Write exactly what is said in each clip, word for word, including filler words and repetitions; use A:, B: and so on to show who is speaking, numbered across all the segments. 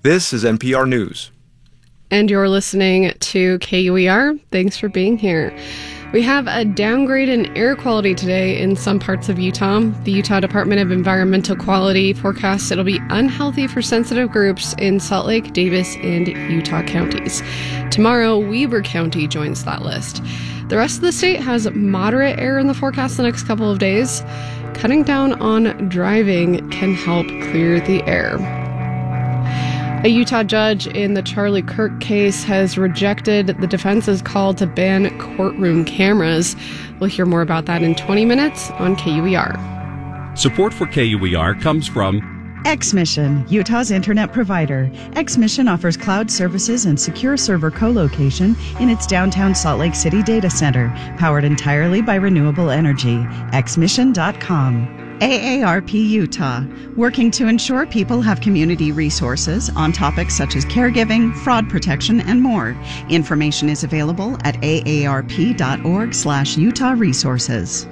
A: This is N P R News.
B: And you're listening to K U E R. Thanks for being here. We have a downgrade in air quality today in some parts of Utah. The Utah Department of Environmental Quality forecasts it'll be unhealthy for sensitive groups in Salt Lake, Davis, and Utah counties. Tomorrow, Weber County joins that list. The rest of the state has moderate air in the forecast the next couple of days. Cutting down on driving can help clear the air. A Utah judge in the Charlie Kirk case has rejected the defense's call to ban courtroom cameras. We'll hear more about that in twenty minutes on K U E R.
C: Support for K U E R comes from
D: X-Mission, Utah's internet provider. X-Mission offers cloud services and secure server co-location in its downtown Salt Lake City data center, powered entirely by renewable energy. x mission dot com. A A R P Utah, working to ensure people have community resources on topics such as caregiving, fraud protection, and more. Information is available at A A R P dot org slash Utah resources.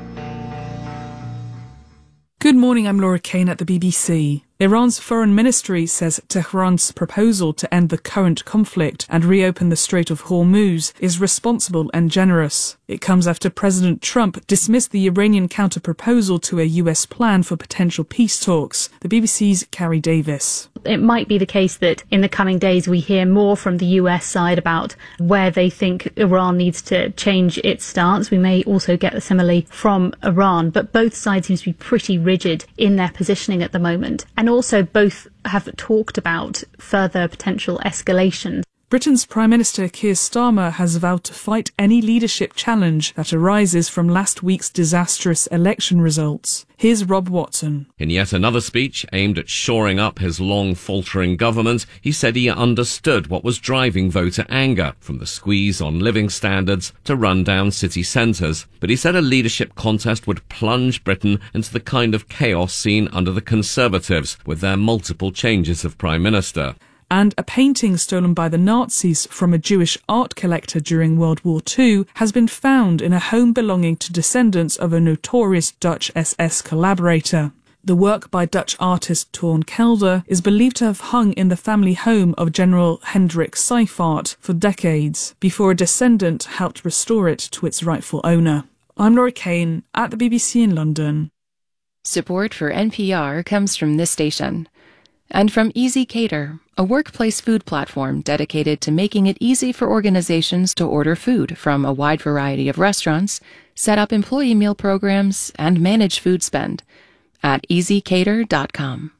E: Good morning, I'm Laura Kane at the B B C. Iran's foreign ministry says Tehran's proposal to end the current conflict and reopen the Strait of Hormuz is responsible and generous. It comes after President Trump dismissed the Iranian counter-proposal to a U S plan for potential peace talks. The B B C's Carrie Davis.
F: It might be the case that in the coming days we hear more from the U S side about where they think Iran needs to change its stance. We may also get a simile from Iran, but both sides seem to be pretty rigid in their positioning at the moment. And also both have talked about further potential escalation.
E: Britain's Prime Minister Keir Starmer has vowed to fight any leadership challenge that arises from last week's disastrous election results. Here's Rob Watson.
G: In yet another speech aimed at shoring up his long faltering government, he said he understood what was driving voter anger, from the squeeze on living standards to run-down city centres. But he said a leadership contest would plunge Britain into the kind of chaos seen under the Conservatives, with their multiple changes of Prime Minister.
E: And a painting stolen by the Nazis from a Jewish art collector during World War Two has been found in a home belonging to descendants of a notorious Dutch S S collaborator. The work by Dutch artist Toorn Kelder is believed to have hung in the family home of General Hendrik Seyfarth for decades, before a descendant helped restore it to its rightful owner. I'm Laura Kane at the B B C in London.
H: Support for N P R comes from this station. And from Easy Cater, a workplace food platform dedicated to making it easy for organizations to order food from a wide variety of restaurants, set up employee meal programs, and manage food spend at easy cater dot com.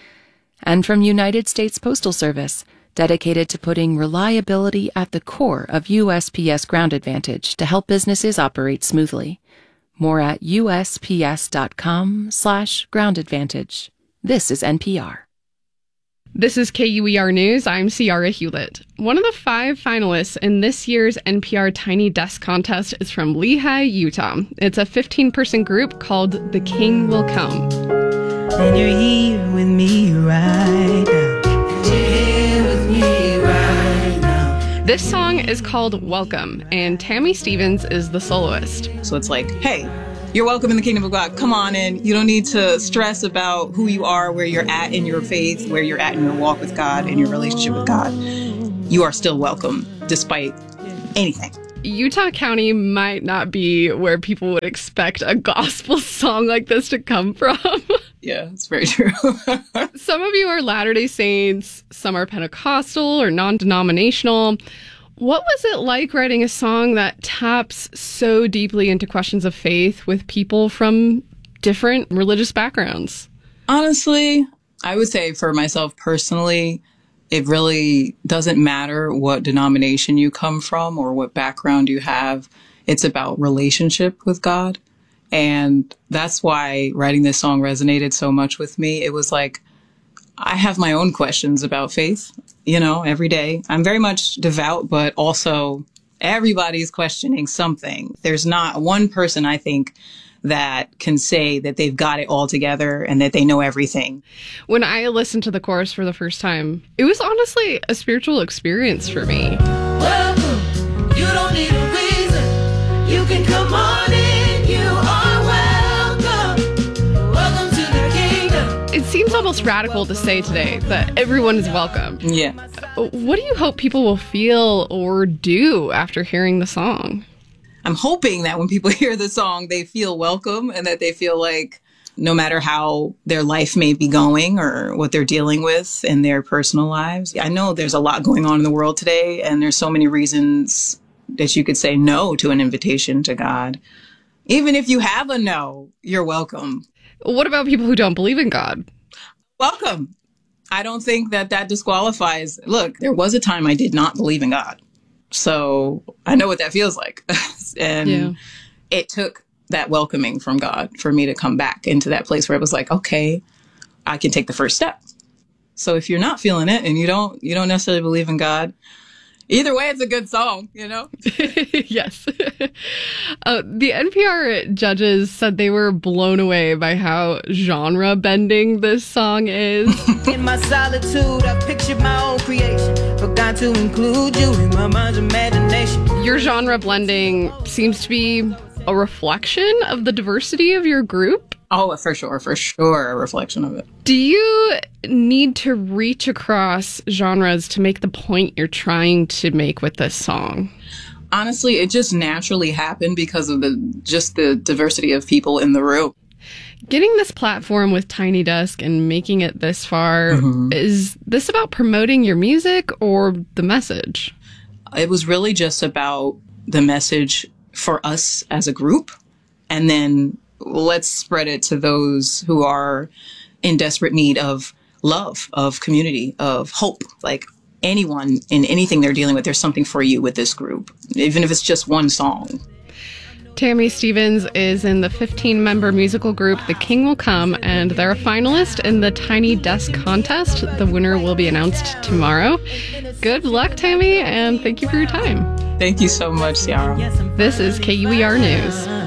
H: And from United States Postal Service, dedicated to putting reliability at the core of U S P S Ground Advantage to help businesses operate smoothly. More at U S P S dot com slash ground advantage. This is N P R.
B: This is K U E R News. I'm Ciara Hewlett. One of the five finalists in this year's N P R Tiny Desk Contest is from Lehi, Utah. It's a fifteen-person group called The King Will Come.
I: And you're here with me right now. And you're here with me right now.
B: This song is called Welcome, and Tammy Stevens is the soloist.
J: So it's like, hey, you're welcome in the kingdom of God. Come on in. You don't need to stress about who you are, where you're at in your faith, where you're at in your walk with God, and your relationship with God. You are still welcome, despite anything.
B: Utah County might not be where people would expect a gospel song like this to come from.
J: Yeah, it's very true.
B: Some of you are Latter-day Saints, some are Pentecostal or non-denominational. What was it like writing a song that taps so deeply into questions of faith with people from different religious backgrounds?
J: Honestly, I would say for myself personally, it really doesn't matter what denomination you come from or what background you have. It's about relationship with God. And that's why writing this song resonated so much with me. It was like, I have my own questions about faith, you know, every day. I'm very much devout, but also everybody's questioning something. There's not one person, I think, that can say that they've got it all together and that they know everything.
B: When I listened to the chorus for the first time, it was honestly a spiritual experience for me.
I: Welcome. You don't need a reason. You can come on in. You are welcome. Welcome to the kingdom.
B: It seems almost almost radical to say today that everyone is welcome.
J: Yeah.
B: What do you hope people will feel or do after hearing the song?
J: I'm hoping that when people hear the song, they feel welcome and that they feel like no matter how their life may be going or what they're dealing with in their personal lives. I know there's a lot going on in the world today, and there's so many reasons that you could say no to an invitation to God. Even if you have a no, you're welcome.
B: What about people who don't believe in God?
J: Welcome. I don't think that that disqualifies. Look, there was a time I did not believe in God. So I know what that feels like. and yeah. It took that welcoming from God for me to come back into that place where it was like, okay, I can take the first step. So if you're not feeling it and you don't, you don't necessarily believe in God, either way, it's a good song, you know?
B: Yes. uh, the N P R judges said they were blown away by how genre bending this song is.
I: In my solitude, I pictured my own creation. Forgot to include you in my mind's imagination.
B: Your genre blending seems to be a reflection of the diversity of your group?
J: Oh, for sure, for sure, a reflection of it.
B: Do you need to reach across genres to make the point you're trying to make with this song?
J: Honestly, it just naturally happened because of the just the diversity of people in the room.
B: Getting this platform with Tiny Desk and making it this far, mm-hmm. is this about promoting your music or the message?
J: It was really just about the message for us as a group, and then let's spread it to those who are in desperate need of love, of community, of hope. Like anyone in anything they're dealing with, there's something for you with this group, even if it's just one song.
B: Tammy Stevens is in the fifteen-member musical group The King Will Come, and they're a finalist in the Tiny Desk contest. The winner will be announced tomorrow. Good luck, Tammy, and thank you for your time.
J: Thank you so much, Ciara.
B: This is K U E R News.